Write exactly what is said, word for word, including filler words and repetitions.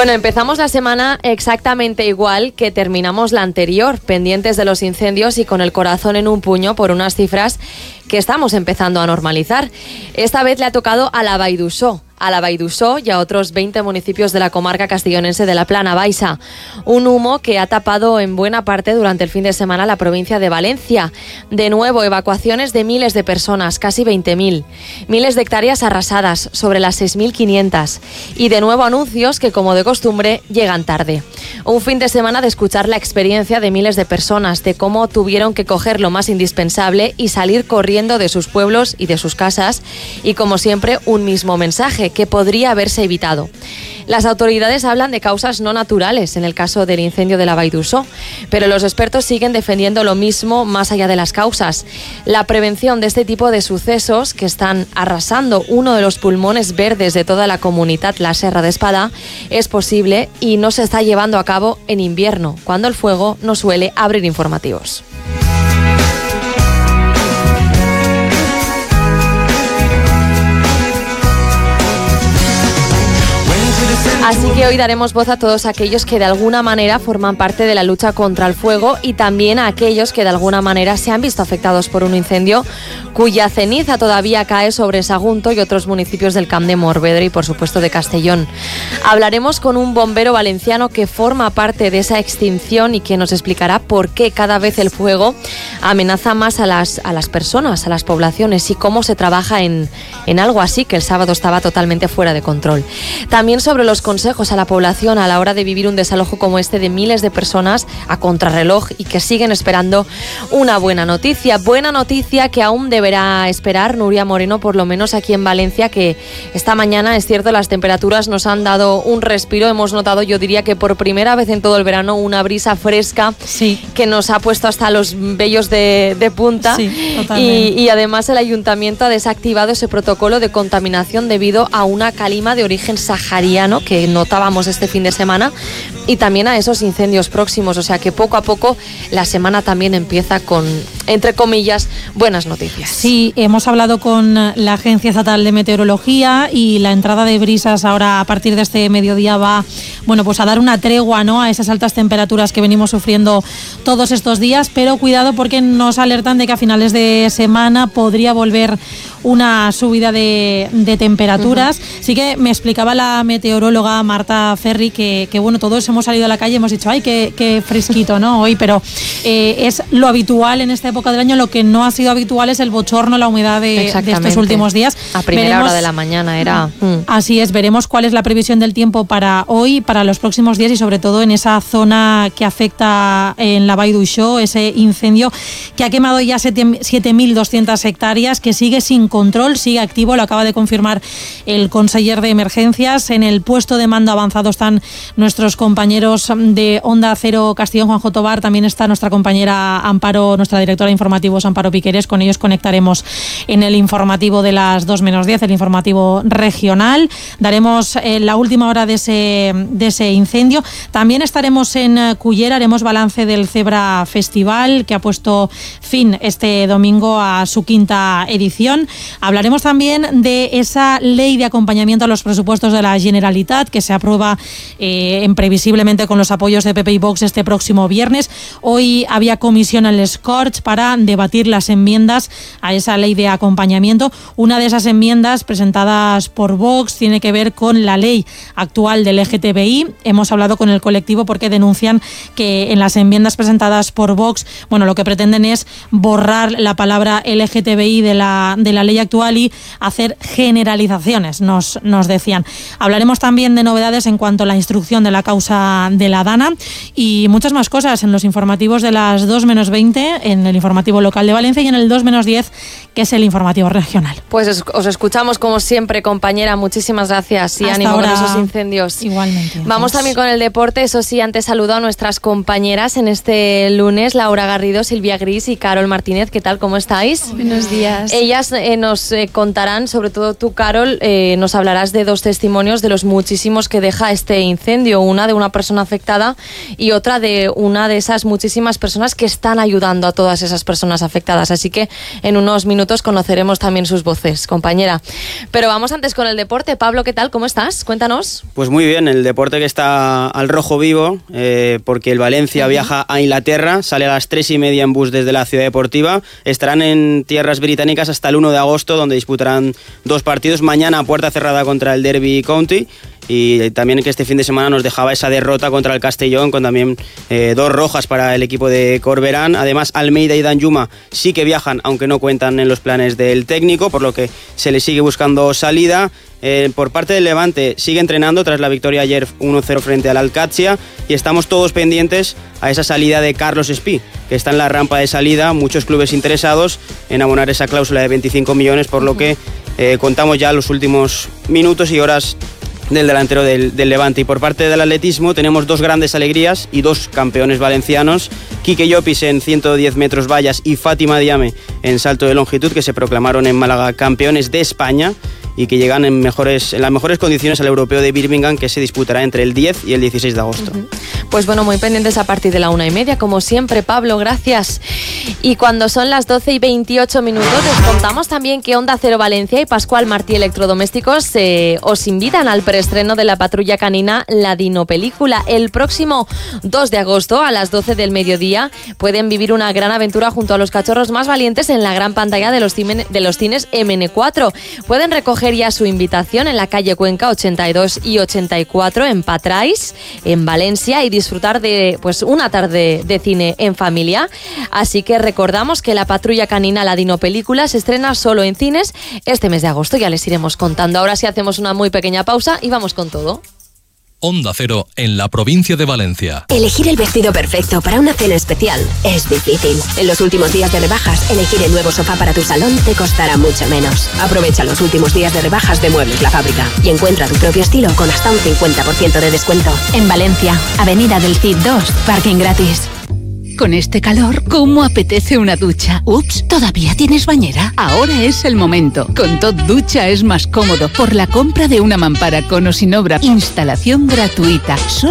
Bueno, empezamos la semana exactamente igual que terminamos la anterior, pendientes de los incendios y con el corazón en un puño por unas cifras que estamos empezando a normalizar. Esta vez le ha tocado a la Vall d'Uixó, a la Vall d'Uixó y a otros veinte municipios de la comarca castellonense de la Plana Baixa. Un humo que ha tapado en buena parte durante el fin de semana la provincia de Valencia. De nuevo, evacuaciones de miles de personas, casi veinte mil. Miles de hectáreas arrasadas, sobre las seis mil quinientas. Y de nuevo anuncios que, como de costumbre, llegan tarde. Un fin de semana de escuchar la experiencia de miles de personas, de cómo tuvieron que coger lo más indispensable y salir corriendo de sus pueblos y de sus casas. Y, como siempre, un mismo mensaje, que podría haberse evitado. Las autoridades hablan de causas no naturales en el caso del incendio de la Vall d'Uixó, pero los expertos siguen defendiendo lo mismo más allá de las causas. La prevención de este tipo de sucesos que están arrasando uno de los pulmones verdes de toda la comunidad, la Serra d'Espadà, es posible y no se está llevando a cabo en invierno, cuando el fuego no suele abrir informativos. Así que hoy daremos voz a todos aquellos que de alguna manera forman parte de la lucha contra el fuego y también a aquellos que de alguna manera se han visto afectados por un incendio cuya ceniza todavía cae sobre Sagunto y otros municipios del Camp de Morvedre y por supuesto de Castellón. Hablaremos con un bombero valenciano que forma parte de esa extinción y que nos explicará por qué cada vez el fuego amenaza más a las, a las personas, a las poblaciones y cómo se trabaja en, en algo así que el sábado estaba totalmente fuera de control. También sobre los consejos a la población a la hora de vivir un desalojo como este de miles de personas a contrarreloj y que siguen esperando una buena noticia. Buena noticia que aún deberá esperar Nuria Moreno, por lo menos aquí en Valencia, que esta mañana, es cierto, las temperaturas nos han dado un respiro. Hemos notado, yo diría que por primera vez en todo el verano, una brisa fresca sí. que nos ha puesto hasta los vellos de, de punta. Sí, y, y además el ayuntamiento ha desactivado ese protocolo de contaminación debido a una calima de origen sahariano que notábamos este fin de semana y también a esos incendios próximos, o sea que poco a poco la semana también empieza con, entre comillas, buenas noticias. Sí, hemos hablado con la Agencia Estatal de Meteorología y la entrada de brisas ahora a partir de este mediodía va, bueno, pues a dar una tregua, ¿no?, a esas altas temperaturas que venimos sufriendo todos estos días, pero cuidado porque nos alertan de que a finales de semana podría volver una subida de, de temperaturas. Uh-huh. Sí que me explicaba la meteoróloga Marta Ferri que, que bueno, todos hemos salido a la calle y hemos dicho, ay, qué, qué fresquito, ¿no?, hoy, pero eh, es lo habitual en esta época del año. Lo que no ha sido habitual es el bochorno, la humedad de, de estos últimos días. A primera veremos, hora de la mañana era... Mm. Así es, veremos cuál es la previsión del tiempo para hoy, para los próximos días y sobre todo en esa zona que afecta en la Vall d'Uixó, ese incendio que ha quemado ya siete mil doscientas hectáreas, que sigue sin control, sigue activo, lo acaba de confirmar el conseller de emergencias. En el puesto de mando avanzado están nuestros compañeros de Onda Cero Castellón, Juanjo Tobar, también está nuestra compañera Amparo, nuestra directora de informativos, Amparo Piqueres. Con ellos conectaremos en el informativo de las dos menos diez, el informativo regional. Daremos eh, la última hora de ese, de ese incendio. También estaremos en Cullera, haremos balance del Zebra Festival, que ha puesto fin este domingo a su quinta edición. Hablaremos también de esa ley de acompañamiento a los presupuestos de la Generalitat, que se aprueba eh, en previsiblemente con los apoyos de P P y Vox este próximo viernes. Hoy había comisión en les Corts para debatir las enmiendas a esa ley de acompañamiento. Una de esas enmiendas presentadas por Vox tiene que ver con la ley actual del L G T B I. Hemos hablado con el colectivo porque denuncian que en las enmiendas presentadas por Vox, bueno, lo que pretenden es borrar la palabra L G T B I de la, de la ley actual y hacer generalizaciones, nos, nos decían. Hablaremos también de novedades en cuanto a la instrucción de la causa de la Dana y muchas más cosas en los informativos de las dos menos veinte, en el informativo local de Valencia y en el dos menos diez, que es el informativo regional. Pues es, os escuchamos como siempre, compañera. Muchísimas gracias y hasta ánimo ahora, con esos incendios. Igualmente. Vamos también con el deporte. Eso sí, antes saludo a nuestras compañeras en este lunes, Laura Garrido, Silvia Gris y Carol Martínez. ¿Qué tal? ¿Cómo estáis? Buenos días. Ellas eh, nos eh, contarán, sobre todo tú, Carol, eh, nos hablarás de dos testimonios de los muchísimos que deja este incendio. Una de una persona afectada y otra de una de esas muchísimas personas que están ayudando a todas esas personas afectadas. Así que en unos minutos conoceremos también sus voces, compañera. Pero vamos antes con el deporte. Pablo, ¿qué tal? ¿Cómo estás? Cuéntanos. Pues muy bien, el deporte que está al rojo vivo, eh, porque el Valencia uh-huh. viaja a Inglaterra, sale a las tres y media en bus desde la Ciudad Deportiva. Estarán en tierras británicas hasta el uno de agosto, donde disputarán dos partidos. Mañana a puerta cerrada contra el Derby County, y también que este fin de semana nos dejaba esa derrota contra el Castellón, con también eh, dos rojas para el equipo de Corberán. Además, Almeida y Danjuma sí que viajan, aunque no cuentan en los planes del técnico, por lo que se les sigue buscando salida. Eh, por parte del Levante sigue entrenando tras la victoria ayer uno cero frente al Alcatia, y estamos todos pendientes a esa salida de Carlos Espí, que está en la rampa de salida. Muchos clubes interesados en abonar esa cláusula de veinticinco millones, por lo que eh, contamos ya los últimos minutos y horas del delantero del, del Levante. Y por parte del atletismo tenemos dos grandes alegrías y dos campeones valencianos: Quique Llopis en ciento diez metros vallas y Fátima Diame en salto de longitud, que se proclamaron en Málaga campeones de España y que llegan en, mejores, en las mejores condiciones al europeo de Birmingham, que se disputará entre el diez y el dieciséis de agosto. Uh-huh. Pues bueno, muy pendientes a partir de la una y media, como siempre, Pablo, gracias. Y cuando son las doce y veintiocho minutos, les contamos también que Onda Cero Valencia y Pascual Martí Electrodomésticos eh, os invitan al preestreno de la Patrulla Canina La Dinopelícula. El próximo dos de agosto a las doce del mediodía pueden vivir una gran aventura junto a los cachorros más valientes en la gran pantalla de los, cine, de los cines eme ene cuatro. Pueden recoger ya su invitación en la calle Cuenca ochenta y dos y ochenta y cuatro en Patrais, en Valencia, y disfrutar de pues una tarde de cine en familia. Así que recordamos que la Patrulla Canina La Dinopelícula se estrena solo en cines este mes de agosto. Ya les iremos contando. Ahora sí hacemos una muy pequeña pausa y vamos con todo. Onda Cero en la provincia de Valencia. Elegir el vestido perfecto para una cena especial es difícil. En los últimos días de rebajas, elegir el nuevo sofá para tu salón te costará mucho menos. Aprovecha los últimos días de rebajas de Muebles La Fábrica y encuentra tu propio estilo con hasta un cincuenta por ciento de descuento. En Valencia, Avenida del Cid dos, parking gratis. Con este calor, ¿cómo apetece una ducha? Ups, ¿todavía tienes bañera? Ahora es el momento. Con Tot Ducha es más cómodo por la compra de una mampara con o sin obra. Instalación gratuita. Solo